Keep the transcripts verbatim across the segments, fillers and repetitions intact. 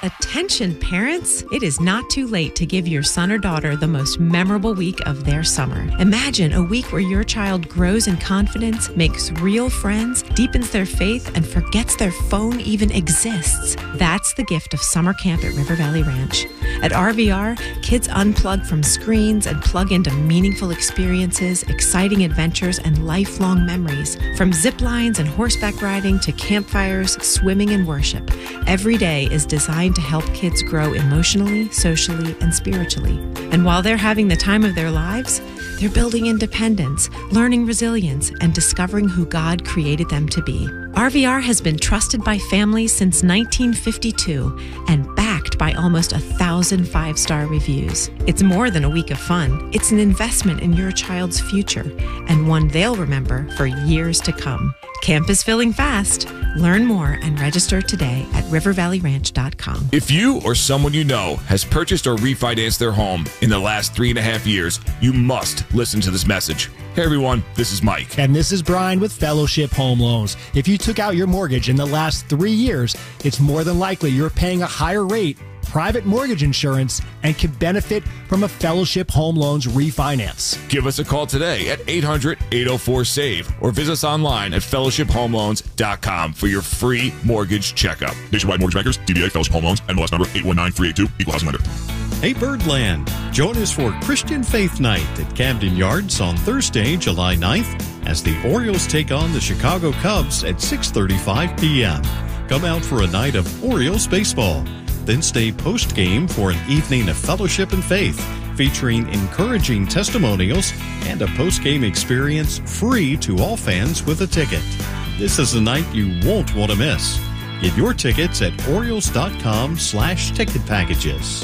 Attention parents, it is not too late to give your son or daughter the most memorable week of their summer. Imagine a week where your child grows in confidence, makes real friends, deepens their faith, and forgets their phone even exists. That's the gift of summer camp at River Valley Ranch. At R V R, kids unplug from screens and plug into meaningful experiences, exciting adventures, and lifelong memories. From zip lines and horseback riding to campfires, swimming, and worship, every day is designed to help kids grow emotionally, socially, and spiritually. And while they're having the time of their lives, they're building independence, learning resilience, and discovering who God created them to be. R V R has been trusted by families since nineteen fifty-two and backed by almost a thousand five-star reviews. It's more than a week of fun. It's an investment in your child's future and one they'll remember for years to come. Camp is filling fast. Learn more and register today at river valley ranch dot com. If you or someone you know has purchased or refinanced their home in the last three and a half years, you must listen to this message. Hey everyone, this is Mike. And this is Brian with Fellowship Home Loans. If you took out your mortgage in the last three years, it's more than likely you're paying a higher rate, private mortgage insurance, and can benefit from a Fellowship Home Loans refinance. Give us a call today at eight hundred, eight oh four, SAVE or visit us online at fellowship home loans dot com for your free mortgage checkup. Nationwide Mortgage Bankers, D B A Fellowship Home Loans, N M L S number eight one nine three eight two, equal housing lender. Hey Birdland, join us for Christian Faith Night at Camden Yards on Thursday, July ninth, as the Orioles take on the Chicago Cubs at six thirty-five p.m. Come out for a night of Orioles baseball. Then stay post-game for an evening of fellowship and faith, featuring encouraging testimonials and a post-game experience free to all fans with a ticket. This is a night you won't want to miss. Get your tickets at Orioles.com slash ticket packages.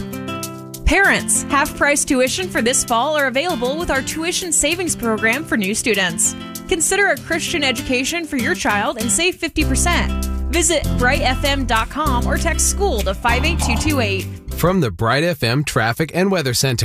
Parents, half-price tuition for this fall are available with our tuition savings program for new students. Consider a Christian education for your child and save fifty percent. Visit bright f m dot com or text school to five eight two two eight. From the Bright F M Traffic and Weather Center.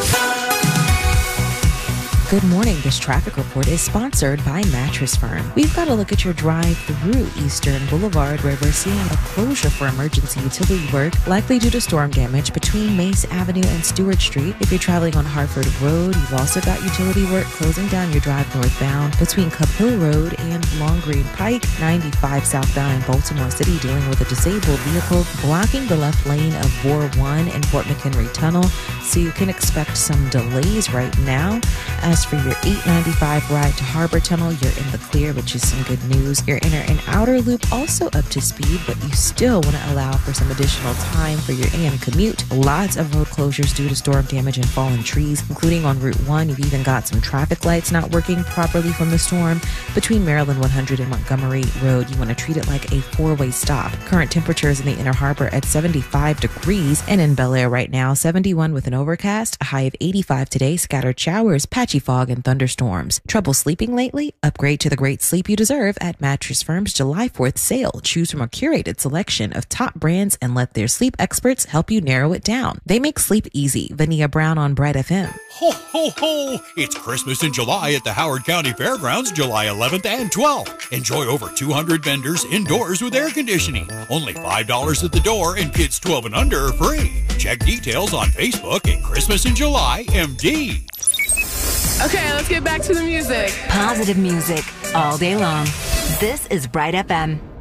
Good morning. This traffic report is sponsored by Mattress Firm. We've got to look at your drive through Eastern Boulevard, where we're seeing a closure for emergency utility work, likely due to storm damage between Mace Avenue and Stewart Street. If you're traveling on Hartford Road, you've also got utility work closing down your drive northbound between Cub Hill Road and Long Green Pike. ninety-five southbound in Baltimore City dealing with a disabled vehicle blocking the left lane of War one and Fort McHenry Tunnel, so you can expect some delays right now. As for your eight ninety-five ride to Harbor Tunnel, you're in the clear, which is some good news. Your inner and outer loop also up to speed, but you still want to allow for some additional time for your A M commute. Lots of road closures due to storm damage and fallen trees, including on Route one. You've even got some traffic lights not working properly from the storm. Between Maryland one hundred and Montgomery Road, you want to treat it like a four-way stop. Current temperatures in the Inner Harbor at seventy-five degrees, and in Bel Air right now, seventy-one with an overcast, a high of eighty-five today, scattered showers, patchy fog, and thunderstorms. Trouble sleeping lately? Upgrade to the great sleep you deserve at Mattress Firm's July fourth sale. Choose from a curated selection of top brands and let their sleep experts help you narrow it down. They make sleep easy. Vania Brown on Bright F M. Ho, ho, ho! It's Christmas in July at the Howard County Fairgrounds, July eleventh and twelfth. Enjoy over two hundred vendors indoors with air conditioning. Only five dollars at the door, and kids twelve and under are free. Check details on Facebook at Christmas in July M D. Okay, let's get back to the music. Positive music all day long. This is Bright F M.